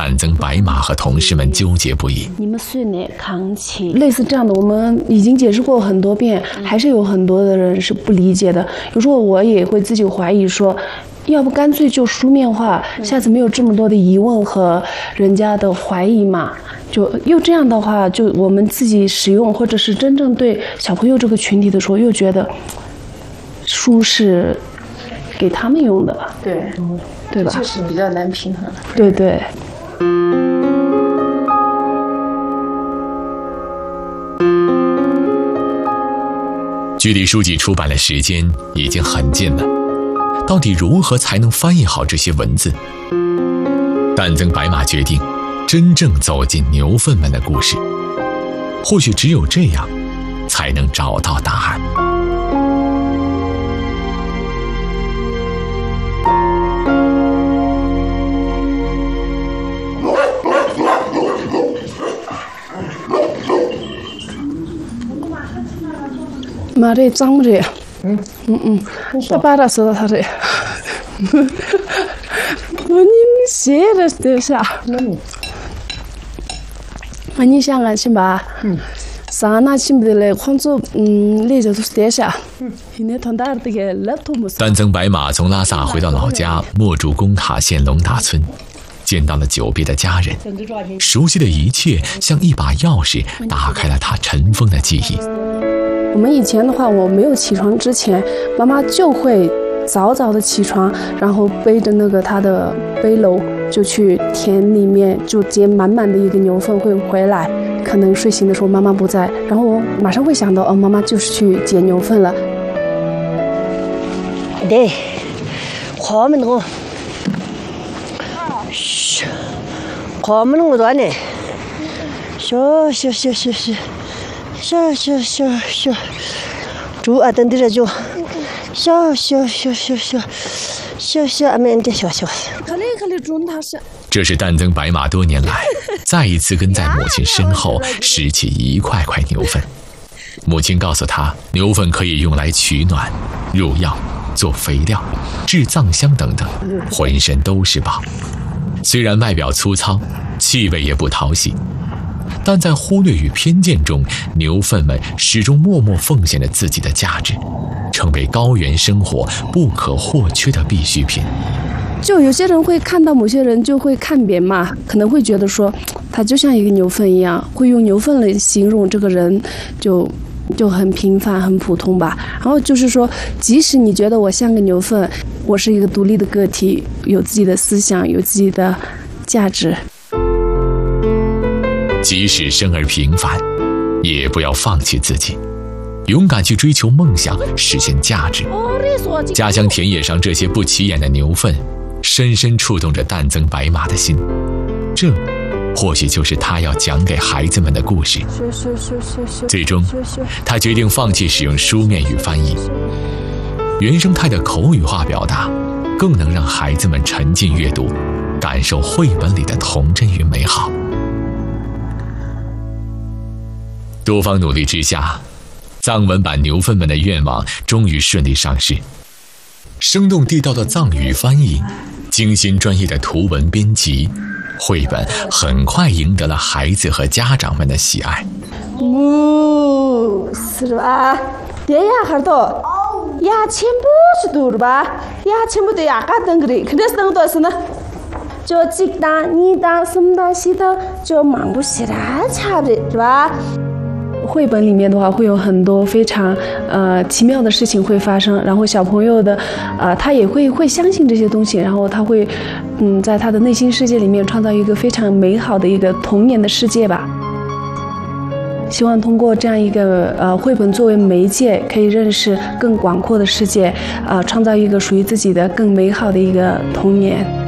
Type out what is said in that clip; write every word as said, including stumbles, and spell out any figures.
但曾白马和同事们纠结不已。 你们岁呢扛起类似这样的，我们已经解释过很多遍，还是有很多的人是不理解的。有时候我也会自己怀疑说，要不干脆就书面化，下次没有这么多的疑问和人家的怀疑嘛。就又这样的话，就我们自己使用或者是真正对小朋友这个群体的时候，又觉得书是给他们用的， 对， 对吧？ 就是比较难平衡。 对对。 距离书籍出版的时间已经很近了，到底如何才能翻译好这些文字？但曾白马决定真正走进牛粪们的故事，或许只有这样才能找到答案。 妈这脏不这？嗯嗯嗯，他把他说到他这。我你写的这下，啊你想啊行吧？嗯，上那起不得来，广州嗯那就是这下。嗯，现在同大的个老头目。 但曾白马从拉萨回到老家墨竹工塔县龙达村，见到了久别的家人，熟悉的一切像一把钥匙，打开了他尘封的记忆。 我们以前的话，我没有起床之前，妈妈就会早早的起床，然后背着那个她的背篓就去田里面，就捡满满的一个牛粪会回来。可能睡醒的时候妈妈不在，然后我马上会想到，哦，妈妈就是去捡牛粪了。 对，花们多，嘘，花们多呢，小小小小小。小小小小，猪啊，等着就，小小小小小，小小俺们的小小。 这是但曾白马多年来再一次跟在母亲身后拾起一块块牛粪。母亲告诉他，牛粪可以用来取暖、入药、做肥料、制藏香等等，浑身都是宝。虽然外表粗糙，气味也不讨喜，但在忽略与偏见中，牛粪们始终默默奉献着自己的价值，成为高原生活不可或缺的必需品。 就有些人会看到某些人就会看扁嘛，可能会觉得说他就像一个牛粪一样，会用牛粪来形容这个人，就就很平凡很普通吧。然后就是说，即使你觉得我像个牛粪，我是一个独立的个体，有自己的思想，有自己的价值。 即使生而平凡，也不要放弃自己，勇敢去追求梦想，实现价值。家乡田野上这些不起眼的牛粪，深深触动着但曾白马的心。这或许就是他要讲给孩子们的故事。最终，他决定放弃使用书面语翻译，原生态的口语化表达，更能让孩子们沉浸阅读，感受绘本里的童真与美好。多方努力之下，藏文版牛粪们的愿望终于顺利上市。生动地道的藏语翻译，精心专业的图文编辑，绘本很快赢得了孩子和家长们的喜爱。 哦，是吧？对呀，孩子，呀，全部是对吧？呀，全部都呀，嘎登个的，肯定是登多少呢？就几单、你单、什么单、西单，就忙不起来，差不多是吧？绘本里面的话，会有很多非常呃奇妙的事情会发生，然后小朋友的呃他也会会相信这些东西，然后他会嗯在他的内心世界里面创造一个非常美好的一个童年的世界吧。希望通过这样一个呃绘本作为媒介，可以认识更广阔的世界，呃创造一个属于自己的更美好的一个童年。